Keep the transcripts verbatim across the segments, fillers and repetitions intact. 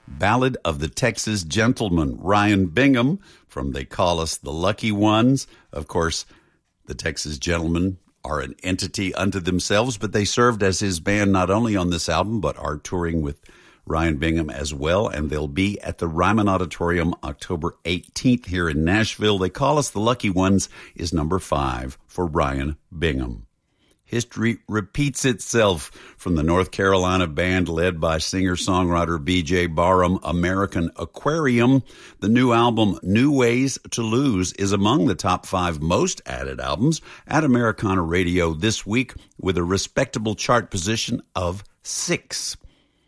Ballad of the Texas Gentleman, Ryan Bingham from They Call Us the Lucky Ones. Of course, the Texas Gentlemen are an entity unto themselves, but they served as his band not only on this album, but are touring with Ryan Bingham as well, and they'll be at the Ryman Auditorium October eighteenth here in Nashville. They Call Us the Lucky Ones is number five for Ryan Bingham. History repeats itself from the North Carolina band led by singer-songwriter B J Barham, American Aquarium. The new album, New Ways to Lose, is among the top five most added albums at Americana Radio this week with a respectable chart position of six.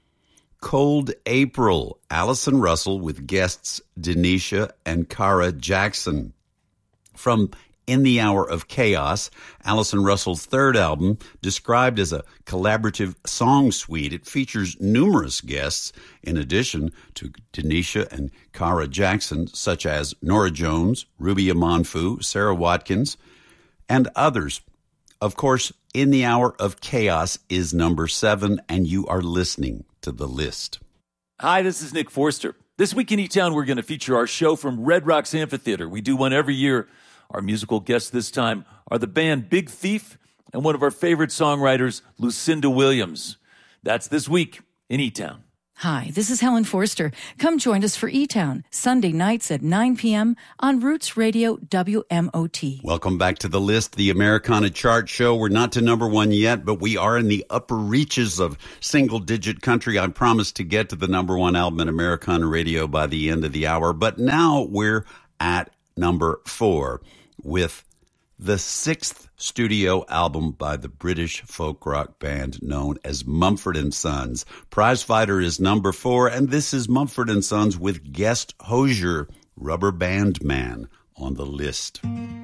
Cold April, Allison Russell with guests Denisha and Cara Jackson. From In the Hour of Chaos, Allison Russell's third album, described as a collaborative song suite, it features numerous guests in addition to Denisha and Cara Jackson, such as Norah Jones, Ruby Amanfu, Sarah Watkins, and others. Of course, In the Hour of Chaos is number seven, and you are listening to The List. Hi, this is Nick Forster. This week in E-Town, we're going to feature our show from Red Rocks Amphitheater. We do one every year. Our musical guests this time are the band Big Thief and one of our favorite songwriters, Lucinda Williams. That's this week in E-Town. Hi, this is Helen Forster. Come join us for E-Town, Sunday nights at nine p.m. on Roots Radio W M O T. Welcome back to The List, the Americana chart show. We're not to number one yet, but we are in the upper reaches of single-digit country. I promised to get to the number one album in Americana Radio by the end of the hour, but now we're at number four, with the sixth studio album by the British folk rock band known as Mumford and Sons. Prizefighter is number four, and this is Mumford and Sons with guest Hozier, Rubber Band Man, on The List.